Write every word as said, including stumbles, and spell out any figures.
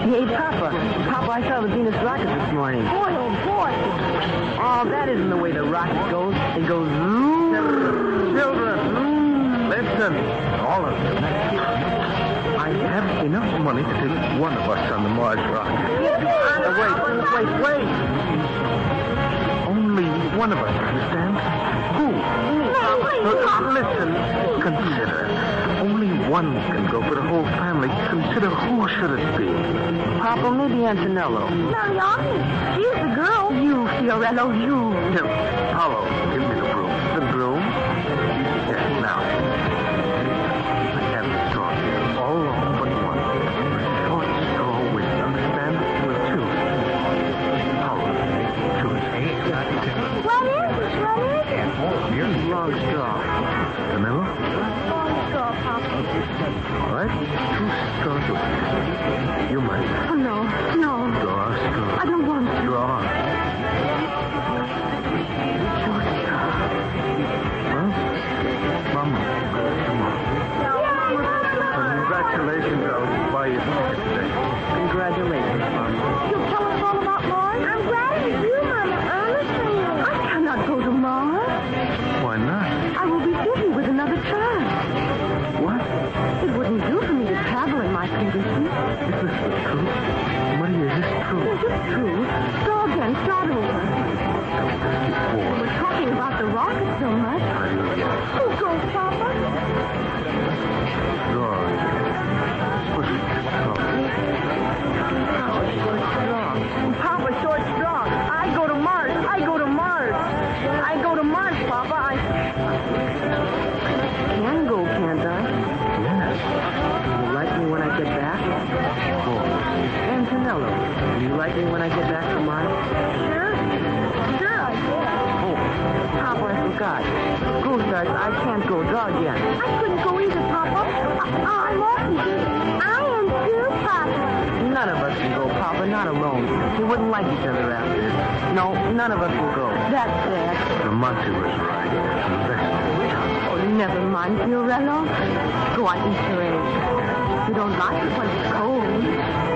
Hey, Papa. Papa, I saw the Venus rocket this morning. Boy, oh, boy. Oh, that isn't the way the rocket goes. It goes zoom. Children, listen, all of you. I have enough money to take one of us on the Mars rocket. Uh, wait, wait, wait. Only one of us, understand? Who? Uh, listen, consider. Only one can go for the whole family. Consider who should it be? Papa, maybe Antonello. Mariani, she's the girl. You, Fiorello, you. Here, Paolo, give me the broom. The broom? Yes, now. I have the straw here. All wrong but one. Short straw with, understand? With two. Paolo, choose. What is it? What is it? Here's long straw. Vanilla? Long straw, Papa. All right. Two straws with you. You might. Oh, no, no. Draw a straw. I don't want to. Draw. Choose straw. Huh? Mama, come on. Congratulations, I'll buy you a ticket today. Congratulations, Mama. You'll tell us all about Mars? I'm glad it's you, Mama. Honestly. I cannot go to Mars. Why not? I will be busy with another child. What? It wouldn't do for me to travel in my condition. Is this the truth? Maria, is this true? Is it true? Go again. Start over. fifty-four. We're talking about the rocket so much. Hallelujah. Who goes, Papa? Draw. Push it. Papa, short straw. Papa, short straw. I go to Mars. I go to Mars. I go to Mars, Papa. I can go, can't I? Yes. Will you like me when I get back? Of course. Antonello, will you like me when I get back from Mars? Sure. Sure, I guess. Oh, Papa, I forgot. Go, Sarge. I can't go. Draw again. I couldn't go either, Papa. I, I'm orphaned. I am too, Papa. None of us can go, Papa. Not alone. We wouldn't like each other after this. No, none of us will go. That's sad. The Monty was right. Invest. Oh, never mind, Fiorello. Go on, eat your eggs. You don't like it when it's cold.